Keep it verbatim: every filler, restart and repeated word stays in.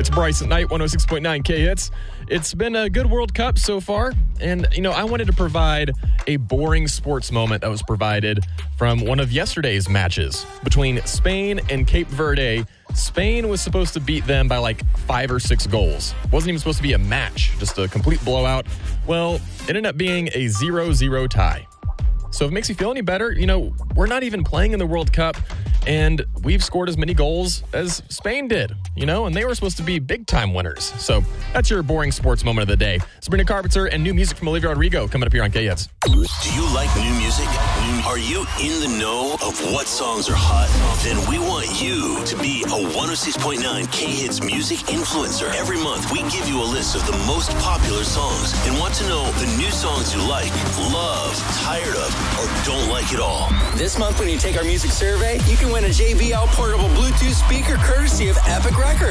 It's Bryce at Night, one oh six point nine K-Hits. It's been a good World Cup so far, and, you know, I wanted to provide a boring sports moment that was provided from one of yesterday's matches between Spain and Cape Verde. Spain was supposed to beat them by like five or six goals. Wasn't even supposed to be a match, just a complete blowout. Well, it ended up being a zero zero tie. So if it makes you feel any better, you know, we're not even playing in the World Cup, and we've scored as many goals as Spain did, you know, and they were supposed to be big-time winners. So that's your boring sports moment of the day. Sabrina Carpenter and new music from Olivia Rodrigo coming up here on K-Hits. Do you like new music? Are you in the know of what songs are hot? Then we want you to be a one oh six point nine K-Hits music influencer. Every month, we give you a list of the most popular songs and want to know the new songs you like, love, tired of, or don't like at all. This month, when you take our music survey, you can win a J B L portable Bluetooth speaker courtesy of Epic Records.